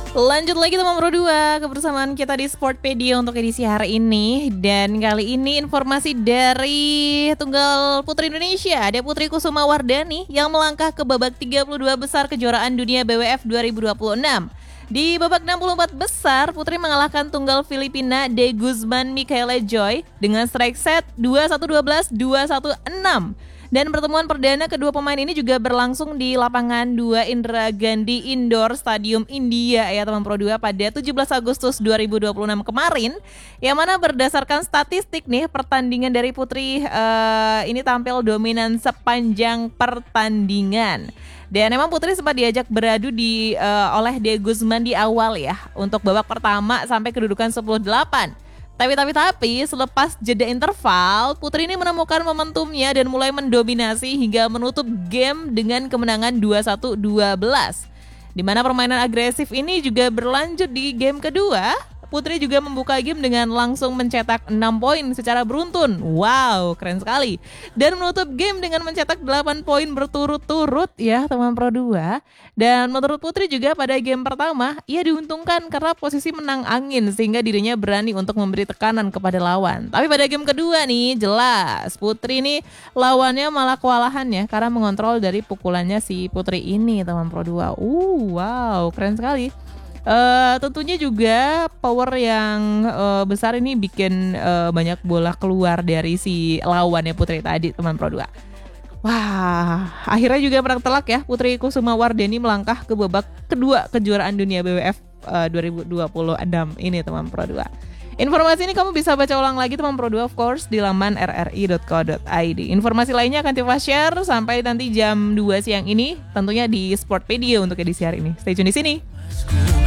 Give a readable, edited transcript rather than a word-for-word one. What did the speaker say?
Lanjut lagi teman Pro 2 kebersamaan kita di Sportpedia untuk edisi hari ini. Dan kali ini informasi dari tunggal putri Indonesia. Ada Putri Kusuma Wardani yang melangkah ke babak 32 besar kejuaraan dunia BWF 2026. Di babak 64 besar, Putri mengalahkan tunggal Filipina De Guzman Michaela Joy dengan strike set 2-1-12, 2-1-6. Dan pertemuan perdana kedua pemain ini juga berlangsung di lapangan 2 Indira Gandhi Indoor Stadium India ya teman Pro 2 pada 17 Agustus 2026 kemarin. Yang mana berdasarkan statistik nih pertandingan dari Putri ini tampil dominan sepanjang pertandingan. Dan emang Putri sempat diajak beradu oleh De Guzman di awal ya untuk babak pertama sampai kedudukan 10-8. Tapi selepas jeda interval, Putri ini menemukan momentumnya dan mulai mendominasi hingga menutup game dengan kemenangan 2-1-12. Di mana permainan agresif ini juga berlanjut di game kedua. Putri juga membuka game dengan langsung mencetak 6 poin secara beruntun. Wow, keren sekali. Dan menutup game dengan mencetak 8 poin berturut-turut ya teman Pro 2. Dan menurut Putri juga pada game pertama, ia diuntungkan karena posisi menang angin sehingga dirinya berani untuk memberi tekanan kepada lawan. Tapi pada game kedua nih, jelas Putri ini lawannya malah kewalahan ya karena mengontrol dari pukulannya si Putri ini teman Pro 2. Wow, keren sekali. Tentunya juga power yang besar ini bikin banyak bola keluar dari si lawannya Putri tadi teman Pro 2. Wah, akhirnya juga menang telak ya Putri Kusuma Wardani melangkah ke babak kedua kejuaraan dunia BWF 2026 ini teman Pro 2. Informasi ini kamu bisa baca ulang lagi teman Pro 2 of course di laman rri.co.id. Informasi lainnya akan Tiva share sampai nanti jam 2 siang ini tentunya di Sportpedia untuk edisi hari ini. Stay tune di sini.